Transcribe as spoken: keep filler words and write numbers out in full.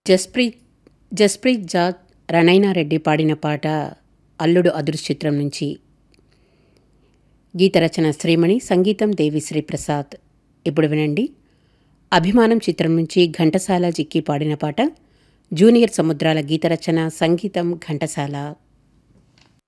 జస్ప్రీత్ జస్ప్రీత్ జాద్, రణైనా రెడ్డి పాడిన పాట అల్లుడు అదుర్స్ చిత్రం నుంచి. గీత రచన శ్రీమణి, సంగీతం దేవిశ్రీ ప్రసాద్. ఇప్పుడు వినండి. అభిమానం చిత్రం నుంచి ఘంటసాల జిక్కి పాడిన పాట. జూనియర్ సముద్రాల గీత రచన, సంగీతం ఘంటసాల.